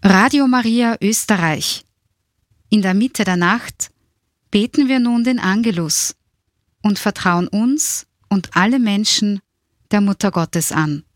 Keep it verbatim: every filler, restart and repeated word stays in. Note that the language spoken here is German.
Radio Maria Österreich. In der Mitte der Nacht beten wir nun den Angelus und vertrauen uns und alle Menschen der Mutter Gottes an.